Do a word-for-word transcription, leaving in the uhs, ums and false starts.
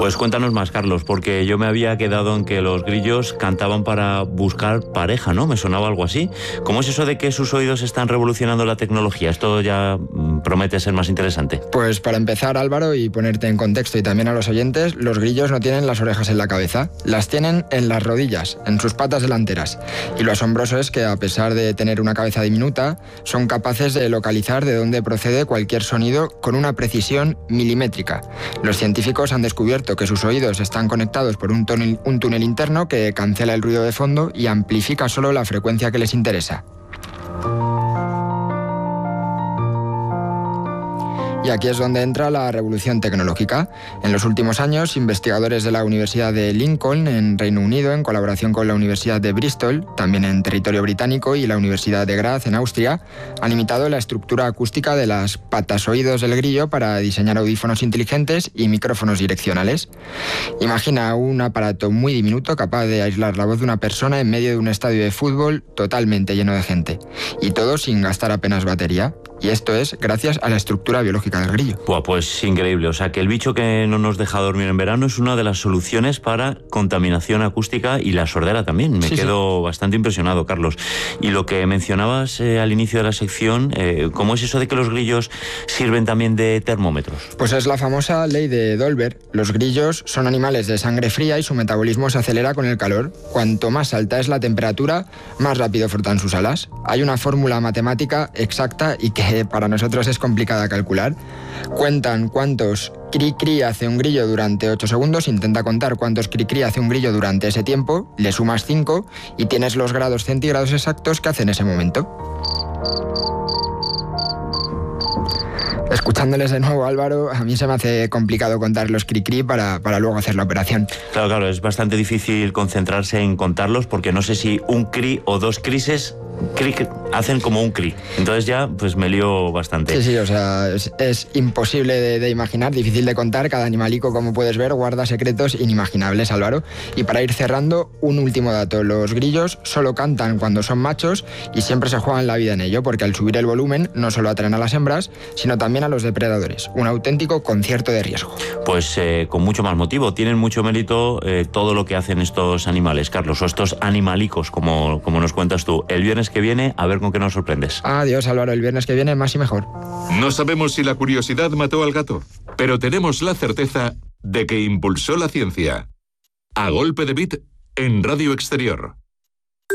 Pues cuéntanos más, Carlos, porque yo me había quedado en que los grillos cantaban para buscar pareja, ¿no? Me sonaba algo así. ¿Cómo es eso de que sus oídos están revolucionando la tecnología? Esto ya mm, promete ser más interesante. Pues para empezar, Álvaro, y ponerte en contexto y también a los oyentes, los grillos no tienen las orejas en la cabeza, las tienen en las rodillas, en sus patas delanteras. Y lo asombroso es que, a pesar de tener una cabeza diminuta, son capaces de localizar de dónde procede cualquier sonido con una precisión milimétrica. Los científicos han descubierto que sus oídos están conectados por un túnel, un túnel interno que cancela el ruido de fondo y amplifica solo la frecuencia que les interesa. Y aquí es donde entra la revolución tecnológica. En los últimos años, investigadores de la Universidad de Lincoln, en Reino Unido, en colaboración con la Universidad de Bristol, también en territorio británico, y la Universidad de Graz, en Austria, han imitado la estructura acústica de las patas oídos del grillo para diseñar audífonos inteligentes y micrófonos direccionales. Imagina un aparato muy diminuto capaz de aislar la voz de una persona en medio de un estadio de fútbol totalmente lleno de gente. Y todo sin gastar apenas batería. Y esto es gracias a la estructura biológica del grillo. Buah, pues increíble. O sea, que el bicho que no nos deja dormir en verano es una de las soluciones para contaminación acústica y la sordera también. Me sí, quedo sí. bastante impresionado, Carlos. Y lo que mencionabas eh, al inicio de la sección, eh, ¿cómo es eso de que los grillos sirven también de termómetros? Pues es la famosa ley de Dolbear. Los grillos son animales de sangre fría y su metabolismo se acelera con el calor. Cuanto más alta es la temperatura, más rápido frotan sus alas. Hay una fórmula matemática exacta y que para nosotros es complicada calcular. Cuentan cuántos cri-cri hace un grillo durante ocho segundos, intenta contar cuántos cri-cri hace un grillo durante ese tiempo, le sumas cinco y tienes los grados centígrados exactos que hace en ese momento. Escuchándoles de nuevo, Álvaro, a mí se me hace complicado contar los cri-cri para, para luego hacer la operación. Claro, claro, es bastante difícil concentrarse en contarlos porque no sé si un cri o dos crises cri, hacen como un cri. Entonces ya pues me lío bastante. Sí, sí, o sea, es, es imposible de, de imaginar, difícil de contar. Cada animalico, como puedes ver, guarda secretos inimaginables, Álvaro. Y para ir cerrando, un último dato. Los grillos solo cantan cuando son machos y siempre se juegan la vida en ello, porque al subir el volumen no solo atraen a las hembras, sino también a los depredadores. Un auténtico concierto de riesgo. Pues eh, con mucho más motivo. Tienen mucho mérito eh, todo lo que hacen estos animales, Carlos, o estos animalicos, como, como nos cuentas tú. El viernes que viene, a ver con qué nos sorprendes. Adiós, Álvaro. El viernes que viene, más y mejor. No sabemos si la curiosidad mató al gato, pero tenemos la certeza de que impulsó la ciencia. A golpe de bit en Radio Exterior.